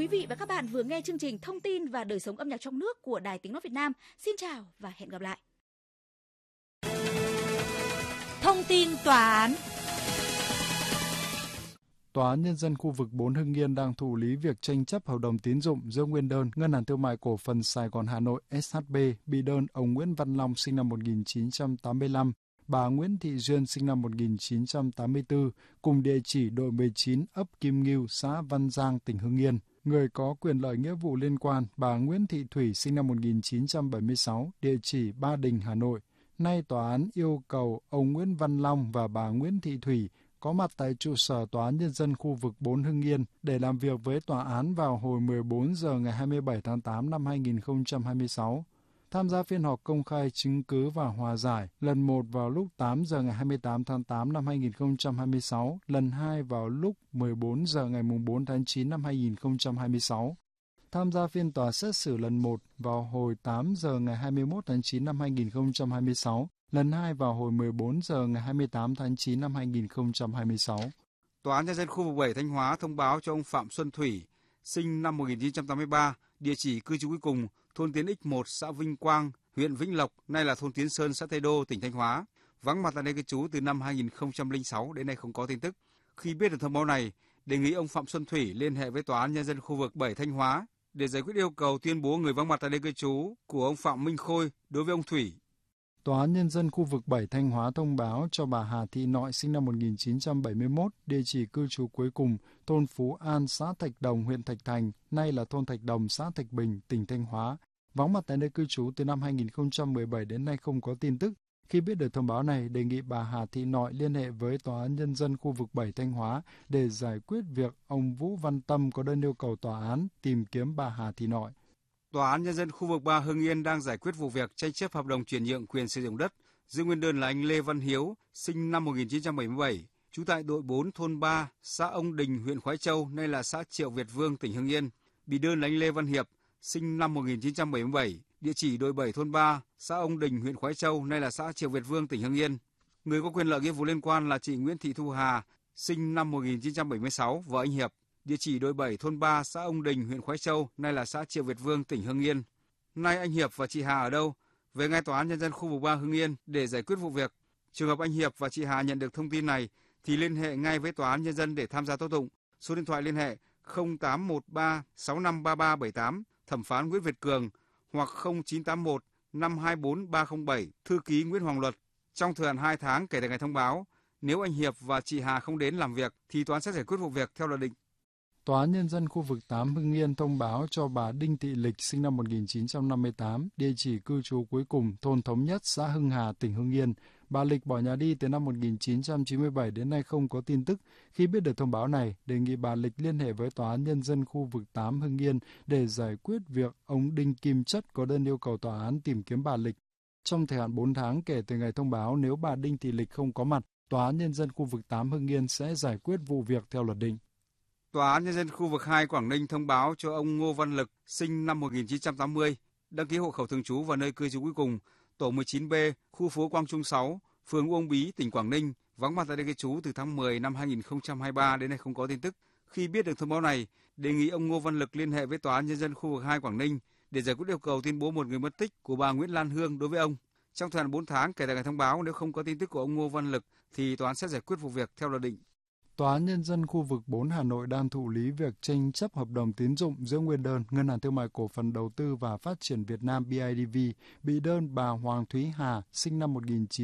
Quý vị và các bạn vừa nghe chương trình Thông tin và đời sống âm nhạc trong nước của Đài Tiếng nói Việt Nam. Xin chào và hẹn gặp lại. Thông tin tòa án. Tòa án Nhân dân khu vực 4 Hưng Yên đang thụ lý việc tranh chấp hợp đồng tín dụng giữa nguyên đơn Ngân hàng Thương mại Cổ phần Sài Gòn Hà Nội SHB bị đơn ông Nguyễn Văn Long sinh năm 1985, bà Nguyễn Thị Duyên sinh năm 1984 cùng địa chỉ đội 19 ấp Kim Ngưu, xã Văn Giang, tỉnh Hưng Yên. Người có quyền lợi nghĩa vụ liên quan, bà Nguyễn Thị Thủy sinh năm 1976, địa chỉ Ba Đình, Hà Nội. Nay tòa án yêu cầu ông Nguyễn Văn Long và bà Nguyễn Thị Thủy có mặt tại trụ sở Tòa án Nhân dân khu vực 4 Hưng Yên để làm việc với tòa án vào hồi 14 giờ ngày 27 tháng 8 năm 2026. Tham gia phiên họp công khai chứng cứ và hòa giải lần 1 vào lúc 8 giờ ngày 28 tháng 8 năm 2026, lần 2 vào lúc 14 giờ ngày 4 tháng 9 năm 2026. Tham gia phiên tòa xét xử lần 1 vào hồi 8 giờ ngày 21 tháng 9 năm 2026, lần 2 vào hồi 14 giờ ngày 28 tháng 9 năm 2026. Tòa án Nhân dân khu vực 7 Thanh Hóa thông báo cho ông Phạm Xuân Thủy, sinh năm 1983, địa chỉ cư trú cuối cùng, thôn Tiến X1, xã Vinh Quang, huyện Vĩnh Lộc, nay là thôn Tiến Sơn, xã Tây Đô, tỉnh Thanh Hóa, vắng mặt tại nơi cư trú từ năm 2006 đến nay không có tin tức. Khi biết được thông báo này, đề nghị ông Phạm Xuân Thủy liên hệ với Tòa án Nhân dân khu vực 7 Thanh Hóa để giải quyết yêu cầu tuyên bố người vắng mặt tại nơi cư trú của ông Phạm Minh Khôi đối với ông Thủy. Tòa án Nhân dân khu vực 7 Thanh Hóa thông báo cho bà Hà Thị Nội sinh năm 1971, địa chỉ cư trú cuối cùng, thôn Phú An, xã Thạch Đồng, huyện Thạch Thành, nay là thôn Thạch Đồng, xã Thạch Bình, tỉnh Thanh Hóa, vắng mặt tại nơi cư trú từ năm 2017 đến nay không có tin tức. Khi biết được thông báo này, đề nghị bà Hà Thị Nội liên hệ với Tòa án Nhân dân khu vực 7 Thanh Hóa để giải quyết việc ông Vũ Văn Tâm có đơn yêu cầu tòa án tìm kiếm bà Hà Thị Nội. Tòa án Nhân dân khu vực 3 Hưng Yên đang giải quyết vụ việc tranh chấp hợp đồng chuyển nhượng quyền sử dụng đất giữa nguyên đơn là anh Lê Văn Hiếu, sinh năm 1977, trú tại đội 4 thôn 3, xã Ông Đình, huyện Khoái Châu, nay là xã Triệu Việt Vương, tỉnh Hưng Yên. Bị đơn là anh Lê Văn Hiệp, sinh năm 1977, địa chỉ đội 7 thôn 3, xã Ông Đình, huyện Khoái Châu, nay là xã Triệu Việt Vương, tỉnh Hưng Yên. Người có quyền lợi nghĩa vụ liên quan là chị Nguyễn Thị Thu Hà, sinh năm 1976, vợ anh Hiệp, địa chỉ đội 7 thôn 3, xã Ông Đình, huyện Khoái Châu, nay là xã Triệu Việt Vương, tỉnh Hưng Yên. Nay anh Hiệp và chị Hà ở đâu? Về ngay Tòa án Nhân dân khu vực 3 Hưng Yên để giải quyết vụ việc. Trường hợp anh Hiệp và chị Hà nhận được thông tin này thì liên hệ ngay với Tòa án Nhân dân để tham gia tố tụng. Số điện thoại liên hệ 0813 653378, thẩm phán Nguyễn Việt Cường, hoặc 0981 524 307, thư ký Nguyễn Hoàng Luật. Trong thời hạn 2 tháng kể từ ngày thông báo, nếu anh Hiệp và chị Hà không đến làm việc thì tòa án sẽ giải quyết vụ việc theo luật định. Tòa án Nhân dân khu vực 8 Hưng Yên thông báo cho bà Đinh Thị Lịch sinh năm 1958, địa chỉ cư trú cuối cùng, thôn Thống Nhất, xã Hưng Hà, tỉnh Hưng Yên. Bà Lịch bỏ nhà đi từ năm 1997 đến nay không có tin tức. Khi biết được thông báo này, đề nghị bà Lịch liên hệ với Tòa án Nhân dân khu vực 8 Hưng Yên để giải quyết việc ông Đinh Kim Chất có đơn yêu cầu tòa án tìm kiếm bà Lịch. Trong thời hạn 4 tháng kể từ ngày thông báo, nếu bà Đinh Thị Lịch không có mặt, Tòa án Nhân dân khu vực 8 Hưng Yên sẽ giải quyết vụ việc theo luật định. Tòa án Nhân dân khu vực 2 Quảng Ninh thông báo cho ông Ngô Văn Lực, sinh năm 1980, đăng ký hộ khẩu thường trú và nơi cư trú cuối cùng, tổ 19B, khu phố Quang Trung 6, phường Uông Bí, tỉnh Quảng Ninh, vắng mặt tại nơi cư trú từ tháng 10 năm 2023 đến nay không có tin tức. Khi biết được thông báo này, đề nghị ông Ngô Văn Lực liên hệ với Tòa án Nhân dân khu vực 2 Quảng Ninh để giải quyết yêu cầu tuyên bố một người mất tích của bà Nguyễn Lan Hương đối với ông. Trong thời hạn 4 tháng kể từ ngày thông báo, nếu không có tin tức của ông Ngô Văn Lực thì tòa án sẽ giải quyết vụ việc theo luật định. Tòa án Nhân dân khu vực 4 Hà Nội đang thụ lý việc tranh chấp hợp đồng tín dụng giữa nguyên đơn Ngân hàng Thương mại Cổ phần Đầu tư và Phát triển Việt Nam BIDV bị đơn bà Hoàng Thúy Hà, sinh năm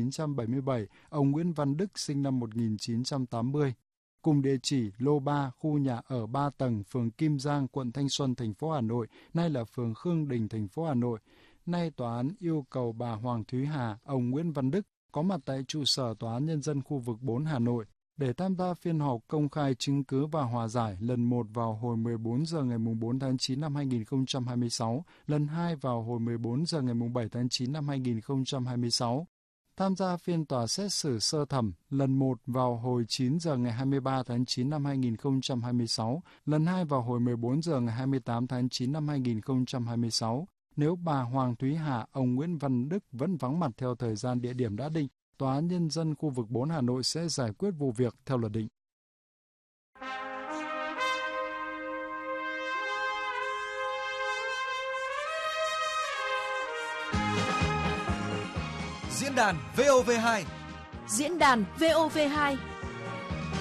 1977, ông Nguyễn Văn Đức, sinh năm 1980. Cùng địa chỉ lô 3, khu nhà ở 3 tầng, phường Kim Giang, quận Thanh Xuân, thành phố Hà Nội, nay là phường Khương Đình, thành phố Hà Nội. Nay tòa án yêu cầu bà Hoàng Thúy Hà, ông Nguyễn Văn Đức có mặt tại trụ sở Tòa án Nhân dân khu vực 4 Hà Nội để tham gia phiên họp công khai chứng cứ và hòa giải lần 1 vào hồi 14 giờ ngày 4 tháng 9 năm 2026, lần 2 vào hồi 14 giờ ngày 7 tháng 9 năm 2026. Tham gia phiên tòa xét xử sơ thẩm lần 1 vào hồi 9 giờ ngày 23 tháng 9 năm 2026, lần 2 vào hồi 14 giờ ngày 28 tháng 9 năm 2026. Nếu bà Hoàng Thúy Hà, ông Nguyễn Văn Đức vẫn vắng mặt theo thời gian địa điểm đã định, Tòa án Nhân dân khu vực 4 Hà Nội sẽ giải quyết vụ việc theo luật định. Diễn đàn VOV2. Diễn đàn VOV2